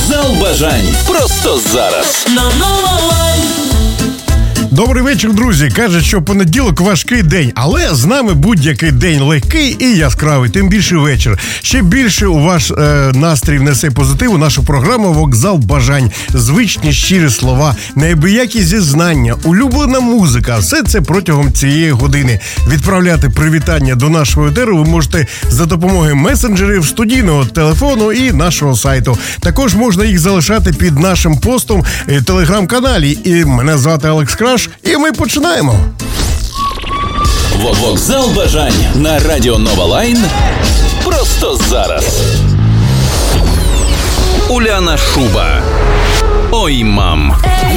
Вокзал бажань. Просто зараз. На Нова Лайв. Добрий вечір, друзі. Кажуть, що понеділок важкий день, але з нами будь-який день легкий і яскравий, тим більше вечір. Ще більше у ваш настрій внесе позитиву нашу програму «Вокзал бажань». Звичні щирі слова, неабиякі зізнання, улюблена музика. Все це протягом цієї години. Відправляти привітання до нашого етеру ви можете за допомогою месенджерів, студійного телефону і нашого сайту. Також можна їх залишати під нашим постом в телеграм-каналі. І мене звати Алекс Краш. І ми починаємо. Вокзал бажань на радіо Нова Лайн. Просто зараз. Уляна Шуба. Ой, мам.